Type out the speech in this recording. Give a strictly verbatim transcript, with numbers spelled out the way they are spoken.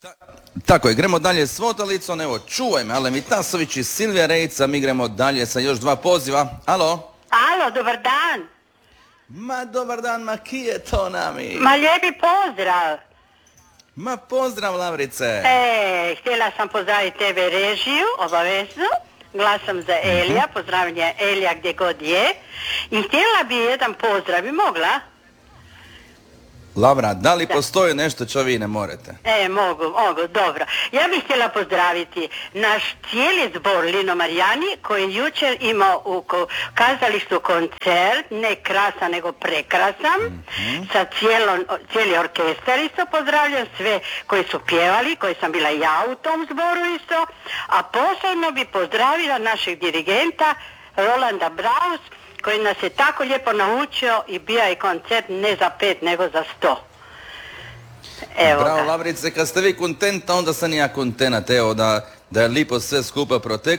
Ta, tako je, gremo dalje s Votalicom, evo čuvaj me, Alen Vitasović i Silvija Rejca, mi gremo dalje sa još dva poziva. Alo? Alo, dobar dan. Ma dobar dan, ma ki je to nami? Ma lijepi pozdrav. Ma pozdrav, Lavrice. E, htjela sam pozdraviti tebe režiju, obavezno. Glasam za Elija, pozdravljanje Elija gdje god je. I htjela bi jedan pozdrav, bi mogla? Lavra, da li postoji nešto što vi ne morate? E, mogu, mogu, dobro. Ja bih htjela pozdraviti naš cijeli zbor Lino Marijani koji je jučer imao u kazalištu koncert, ne krasan nego prekrasan, mm-hmm. sa cijelom, cijeli orkestar isto pozdravljam, sve koji su pjevali, koji sam bila ja u tom zboru isto, a posebno bi pozdravila našeg dirigenta Rolanda Braus, koji nas je tako lijepo naučio i bija je koncert ne za pet nego za sto. Evo Bravo, ga. Lavrice, kad ste vi kontenta, onda sam i ja kontenat, evo da, da je lipo sve skupa proteklo.